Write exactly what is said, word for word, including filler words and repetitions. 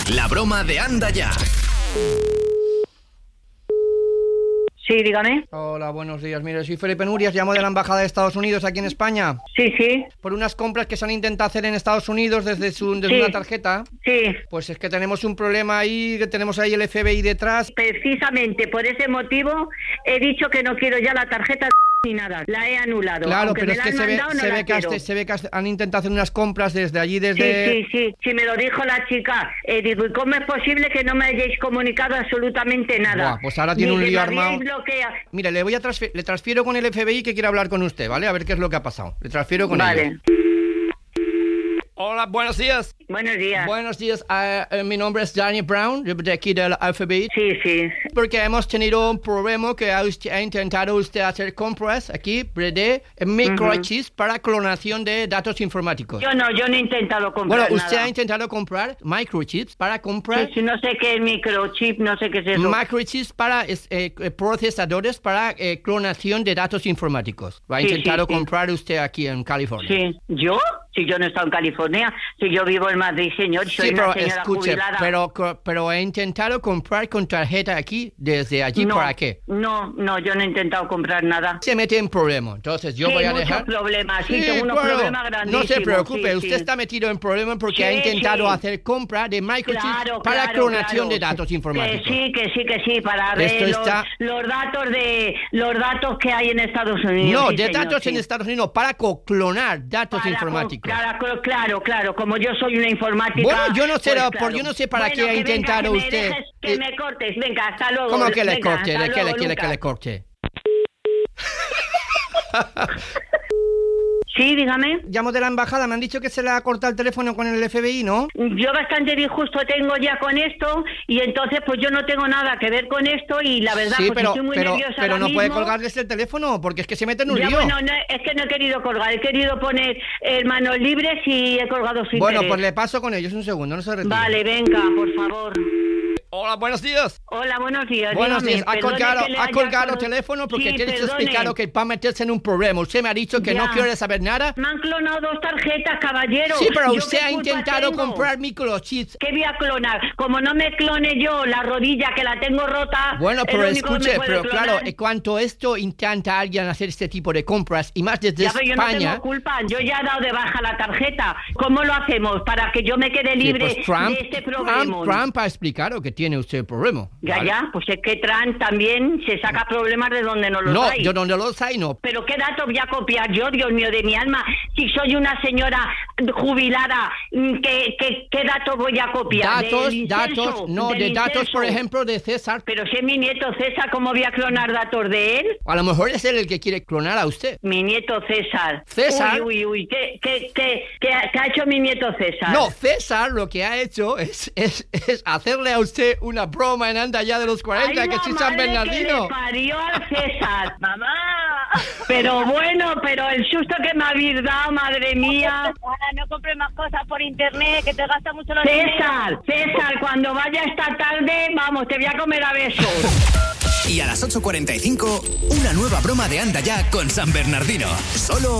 La broma de Anda Ya. Sí, dígame. Hola, buenos días. Mire, soy Felipe Nurias, llamo de la Embajada de Estados Unidos aquí en España. Sí, sí. Por unas compras que se han intentado hacer en Estados Unidos desde, su, desde Sí. una tarjeta. Sí. Pues es que tenemos un problema ahí, que tenemos ahí el F B I detrás. Precisamente por ese motivo he dicho que no quiero ya la tarjeta ni nada. La he anulado. Claro, Aunque pero me es la que han se ve, mandado, no se, la ve que quiero. has- se ve que has- han intentado hacer unas compras desde allí, desde... Sí, sí, sí. Sí, me lo dijo la chica. Eh, digo, ¿y cómo es posible que no me hayáis comunicado absolutamente nada? Buah, pues ahora tiene Ni un que lío me habíais armado. bloqueado. Mire, le voy a transfer- le transfiero con el F B I que quiere hablar con usted, ¿vale? A ver qué es lo que ha pasado. Le transfiero con Vale. ellos. Hola, buenos días. Buenos días. Buenos días, eh, eh, mi nombre es Danny Brown, de aquí del F B I. Sí, sí. Porque hemos tenido un problema que ha, usted- ha intentado usted hacer compras aquí de microchips para clonación de datos informáticos. Yo no, yo no he intentado comprar Bueno, usted nada. ha intentado comprar microchips para comprar Sí, sí, no sé qué es microchip, no sé qué es eso. microchips para es- eh, eh, procesadores para eh, clonación de datos informáticos. Lo ha Sí, intentado sí, sí. comprar usted aquí en California. Sí, ¿yo? Si yo no he estado en California, si yo vivo en Madrid, señor, soy Sí, una pero señora escuche, jubilada. pero, co- pero he intentado comprar con tarjeta aquí, desde allí no, para qué. No, no, yo no he intentado comprar nada. Se mete en problema, entonces yo Sí, voy a muchos dejar... problemas, sí, tengo unos claro. problemas No grandísimos. se preocupe, sí, usted sí. está metido en problemas porque Sí, ha intentado sí. hacer compra de microchips Claro, para claro, clonación claro. de datos informáticos. Que sí, que sí, que sí, para ver Esto los, está- los datos de los datos que hay en Estados Unidos. No, sí, de señor, datos sí. en Estados Unidos, para co- clonar datos Para informáticos. con- Claro, claro, claro, como yo soy una informática. Bueno, yo no sé, pues, por- claro. yo no sé para Bueno, qué ha que venga, intentado que me usted- dejes, que eh, me cortes, venga, hasta luego. ¿Cómo que le venga, corte? hasta ¿De qué le luego, quiere que Lucas. le corte? Sí, dígame. Llamo de la embajada, me han dicho que se le ha cortado el teléfono con el F B I, ¿no? Yo bastante disgusto tengo ya con esto y entonces pues yo no tengo nada que ver con esto y la verdad Sí, pues pero, estoy muy pero, nerviosa pero ahora no puede mismo. colgarles el teléfono porque es que se mete en un Ya, lío. bueno, no, es que no he querido colgar, he querido poner eh, manos libres y he colgado sin Bueno, querer. pues le paso con ellos un segundo, no se retire. Vale, venga, por favor. Hola, buenos días. Hola, buenos días. Buenos dígame, días. Ha perdone colgado, que le ha haya colgado col- teléfono porque Sí, tienes perdone. explicado que va a meterse en un problema. Usted me ha dicho que no Ya. quiere saber nada. Me han clonado dos tarjetas, caballero. Sí, pero ¿Yo usted qué ha culpa intentado tengo? comprar microchips. ¿Qué voy a clonar? Como no me clone yo la rodilla que la tengo rota. Bueno, es pero lo único que me escuche, puede pero clonar. claro, en cuanto esto intenta alguien hacer este tipo de compras, y más desde Ya, pero yo no España... tengo culpa, yo ya he dado de baja la tarjeta. ¿Cómo lo hacemos para que yo me quede Sí, libre pues Trump, de este problema? Trump, Trump ha explicado que tiene usted el problema. Ya, ¿vale? ya, pues es que Trump también se saca problemas de donde no los No, hay. yo donde los hay no. Pero ¿qué datos voy a copiar yo, Dios mío, de mi alma? Si soy una señora jubilada, ¿qué, qué, qué datos voy a copiar? Datos, ¿Del datos, incenso? no, ¿Del de datos, incenso? por ejemplo, de César. Pero si es mi nieto César, ¿cómo voy a clonar datos de él? A lo mejor es él el que quiere clonar a usted. Mi nieto César. César. Uy, uy, uy, ¿qué, qué, qué, qué ha, qué ha hecho mi nieto César? No, César lo que ha hecho es, es, es hacerle a usted una broma en Anda Ya de los cuarenta, Ay, que la soy San madre Bernardino. que le parió al César. ¡Mamá! Pero bueno, pero el susto que me habéis dado, madre mía. Ahora no compres más cosas por internet, que te gasta mucho los dinero. César, César, cuando vaya esta tarde, vamos, te voy a comer a besos. Y a las ocho cuarenta y cinco, una nueva broma de Anda Ya con San Bernardino. Solo